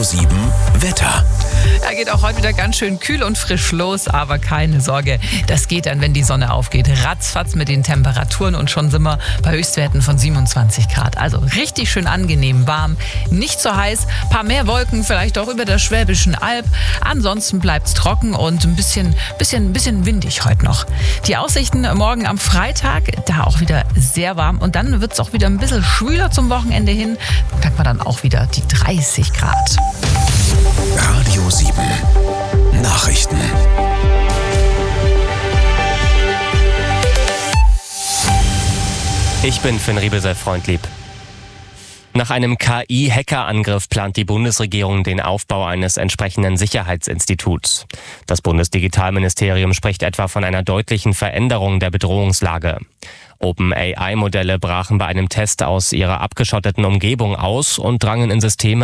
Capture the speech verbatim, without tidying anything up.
sieben Wetter. Da geht auch heute wieder ganz schön kühl und frisch los, aber keine Sorge, das geht dann, wenn die Sonne aufgeht. Ratzfatz mit den Temperaturen und schon sind wir bei Höchstwerten von siebenundzwanzig Grad. Also richtig schön angenehm warm, nicht so heiß, paar mehr Wolken vielleicht auch über der Schwäbischen Alb. Ansonsten bleibt es trocken und ein bisschen, bisschen, bisschen windig heute noch. Die Aussichten morgen am Freitag, da auch wieder sehr warm und dann wird es auch wieder ein bisschen schwüler zum Wochenende hin. Da packen wir dann auch wieder die dreißig Grad. Radio sieben Nachrichten. Ich bin Finn Riebesel-Freundlieb. Nach einem K I-Hackerangriff plant die Bundesregierung den Aufbau eines entsprechenden Sicherheitsinstituts. Das Bundesdigitalministerium spricht etwa von einer deutlichen Veränderung der Bedrohungslage. OpenAI-Modelle brachen bei einem Test aus ihrer abgeschotteten Umgebung aus und drangen in Systeme